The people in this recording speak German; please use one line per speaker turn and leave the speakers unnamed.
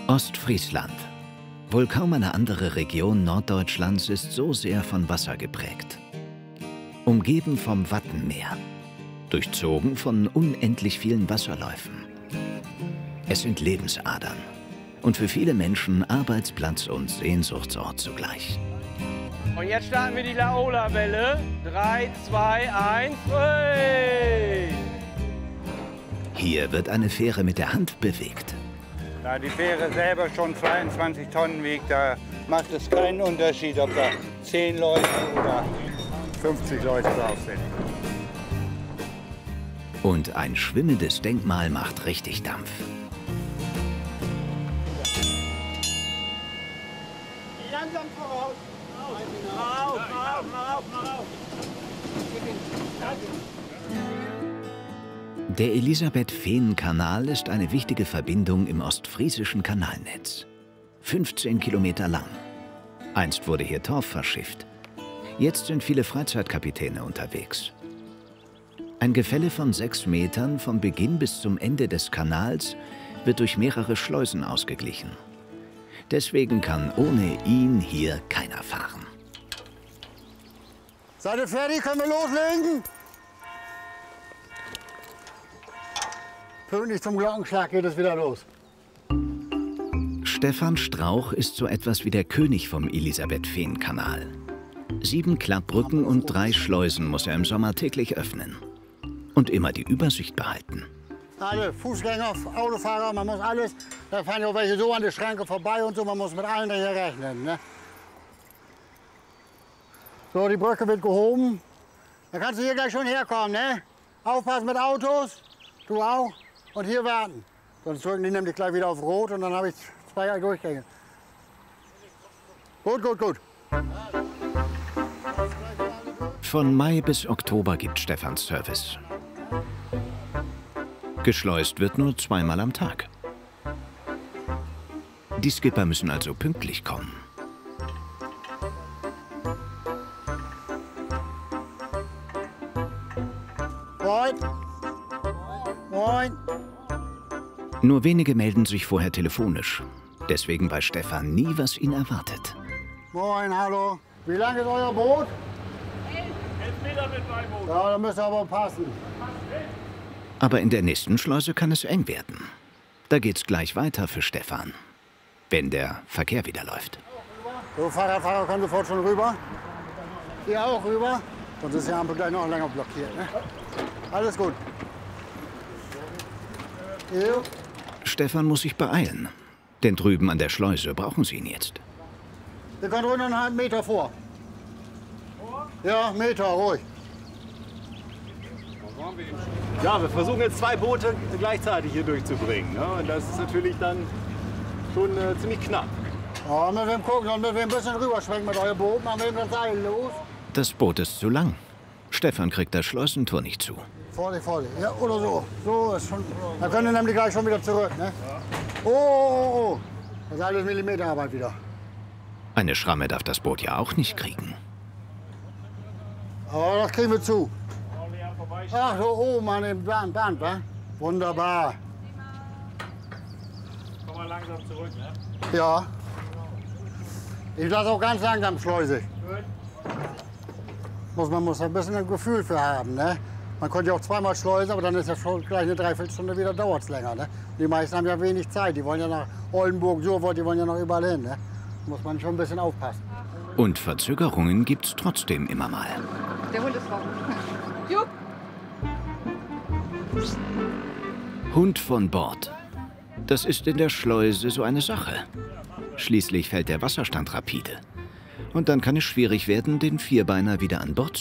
Ostfriesland. Wohl kaum eine andere Region Norddeutschlands ist so sehr von Wasser geprägt. Umgeben vom Wattenmeer, durchzogen von unendlich vielen Wasserläufen. Es sind Lebensadern und für viele Menschen Arbeitsplatz und Sehnsuchtsort zugleich.
Und jetzt starten wir die Laola-Welle. 3, 2, 1, hey!
Hier wird eine Fähre mit der Hand bewegt.
Da die Fähre selber schon 22 Tonnen wiegt, da macht es keinen Unterschied, ob da 10 Leute oder 50 Leute drauf sind.
Und ein schwimmendes Denkmal macht richtig Dampf.
Langsam voraus. Auf.
Der Elisabeth-Fehn-Kanal ist eine wichtige Verbindung im ostfriesischen Kanalnetz. 15 Kilometer lang. Einst wurde hier Torf verschifft. Jetzt sind viele Freizeitkapitäne unterwegs. Ein Gefälle von 6 Metern vom Beginn bis zum Ende des Kanals wird durch mehrere Schleusen ausgeglichen. Deswegen kann ohne ihn hier keiner fahren.
Seid ihr fertig? Können wir loslegen? Pünktlich zum Glockenschlag geht es wieder los.
Stefan Strauch ist so etwas wie der König vom Elisabeth-Fehn-Kanal. 7 Klappbrücken und 3 Schleusen muss er im Sommer täglich öffnen. Und immer die Übersicht behalten.
Alle Fußgänger, Autofahrer, man muss alles. Da fahren ja auch welche so an der Schranke vorbei und so. Man muss mit allen hier rechnen. Ne? So, die Brücke wird gehoben. Da kannst du hier gleich schon herkommen. Ne? Aufpassen mit Autos. Du auch. Und hier warten. Sonst drücken die nämlich gleich wieder auf Rot und dann habe ich 2 Durchgänge. Gut.
Von Mai bis Oktober gibt Stefans Service. Geschleust wird nur 2-mal am Tag. Die Skipper müssen also pünktlich kommen.
Moin.
Nur wenige melden sich vorher telefonisch. Deswegen weiß Stefan nie, was ihn erwartet.
Moin, hallo. Wie lang ist euer Boot?
11 Meter mit meinem Boot.
Ja, da müsst ihr aber passen.
Aber in der nächsten Schleuse kann es eng werden. Da geht's gleich weiter für Stefan, wenn der Verkehr wieder läuft.
So, Fahrradfahrer können sofort schon rüber. Hier auch rüber. Sonst ist die Ampel gleich noch länger blockiert. Ne? Alles gut. Jo.
Stefan muss sich beeilen, denn drüben an der Schleuse brauchen sie ihn jetzt.
Ihr könnt ruhig noch einen halben Meter vor. Ja, Meter, ruhig.
Ja, wir versuchen jetzt 2 Boote gleichzeitig hier durchzubringen. Ne? Und das ist natürlich dann schon ziemlich knapp.
Ja, mit wem gucken und mit wem ein bisschen rüberschwenken mit eurem Boot. Machen wir eben das Seil los.
Das Boot ist zu lang. Stefan kriegt das Schleusentor nicht zu.
Vorsicht. Ja, oder so. So ist schon. Da können wir nämlich gleich schon wieder zurück. Ne? Oh. Das ist alles Millimeterarbeit wieder.
Eine Schramme darf das Boot ja auch nicht kriegen.
Aber das kriegen wir zu. Ach, so oben an dem Band, wa? Wunderbar.
Komm mal langsam zurück, ne?
Ja. Ich lasse auch ganz langsam schleusig. Man muss ein bisschen ein Gefühl für haben, ne? Man könnte ja auch 2-mal schleusen, aber dann ist ja schon gleich eine Dreiviertelstunde wieder, dauert es länger, ne? Die meisten haben ja wenig Zeit, die wollen ja nach Oldenburg, Surwort, die wollen ja noch überall hin, ne? Da muss man schon ein bisschen aufpassen.
Und Verzögerungen gibt's trotzdem immer mal.
Der Hund ist raus. Jupp.
Hund von Bord. Das ist in der Schleuse so eine Sache. Schließlich fällt der Wasserstand rapide. Und dann kann es schwierig werden, den Vierbeiner wieder an Bord zu